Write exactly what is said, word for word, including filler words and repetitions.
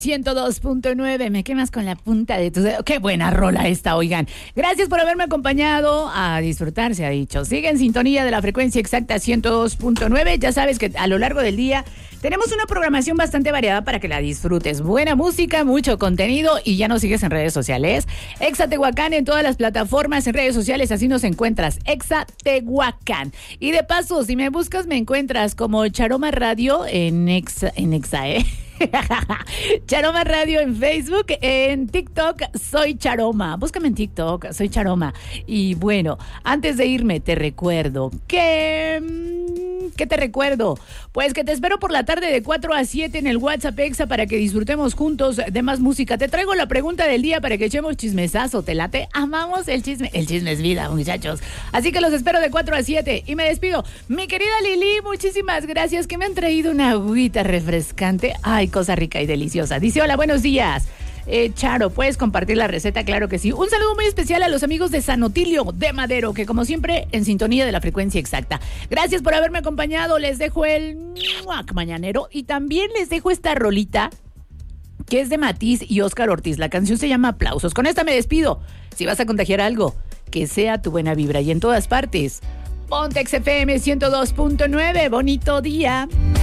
ciento dos punto nueve, me quemas con la punta de tu dedo. Qué buena rola esta, oigan. Gracias por haberme acompañado. A disfrutar, se ha dicho. Sigue en sintonía de la frecuencia exacta ciento dos punto nueve. Ya sabes que a lo largo del día tenemos una programación bastante variada para que la disfrutes. Buena música, mucho contenido y ya nos sigues en redes sociales. Exa Tehuacán en todas las plataformas, en redes sociales, así nos encuentras. Exa Tehuacán. Y de paso, si me buscas, me encuentras como Charoma Radio en Exa, en Exa, ¿eh? Charoma Radio en Facebook, en TikTok soy Charoma, búscame en TikTok, soy Charoma. Y bueno, antes de irme te recuerdo que... ¿Qué te recuerdo? Pues que te espero por la tarde de cuatro a siete en el WhatsApp Exa para que disfrutemos juntos de más música. Te traigo la pregunta del día para que echemos chismesazo, ¿te late? Amamos el chisme, el chisme es vida, muchachos. Así que los espero de cuatro a siete y me despido. Mi querida Lili, muchísimas gracias que me han traído una agüita refrescante. Ay, cosa rica y deliciosa. Dice, hola, buenos días. Eh, Charo, ¿puedes compartir la receta? Claro que sí. Un saludo muy especial a los amigos de San Otilio de Madero, que como siempre, en sintonía de la frecuencia exacta. Gracias por haberme acompañado. Les dejo el muac mañanero y también les dejo esta rolita que es de Matiz y Óscar Ortiz. La canción se llama Aplausos. Con esta me despido. Si vas a contagiar algo, que sea tu buena vibra y en todas partes. Ponte X F M ciento dos punto nueve. Bonito día.